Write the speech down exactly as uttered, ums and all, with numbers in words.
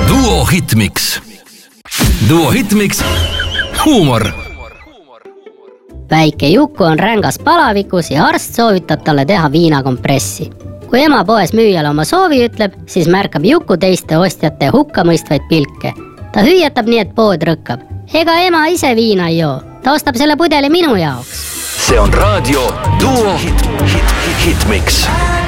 Duo Hitmix. Duo Hitmix. Huumor. Väike Juku on rängas palavikus ja arst soovitab talle teha viinakompressi. Kui ema poes müüjale oma soovi ütleb, siis märkab Juku teiste ostjate hukkamõistvaid pilke. Ta hüüatab nii, et pood rõkkab. Ega ema ise viina ei joo. Ta ostab selle pudeli minu jaoks. See on raadio Duo Hit, Hit, Hitmix.